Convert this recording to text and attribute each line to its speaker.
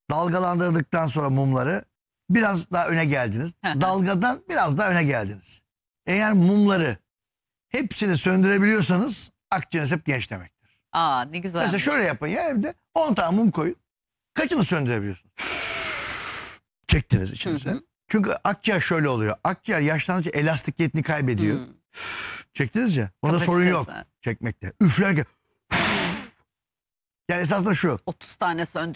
Speaker 1: Dalgalandırdıktan sonra mumları biraz daha öne geldiniz. Dalgadan biraz daha öne geldiniz. Eğer mumları hepsini söndürebiliyorsanız akçeniz hep genç demektir.
Speaker 2: Aa, ne güzel.
Speaker 1: Mesela şöyle yapın ya, evde 10 tane mum koyun. Kaçını söndürebiliyorsunuz? Çektiniz içinize. Çünkü akciğer şöyle oluyor. Akciğer yaşlandıkça elastikiyetini kaybediyor. Çektiniz ya. Onda sorun yok çekmekte. Üflerken yani esasında şu.
Speaker 2: 30 tane söndür.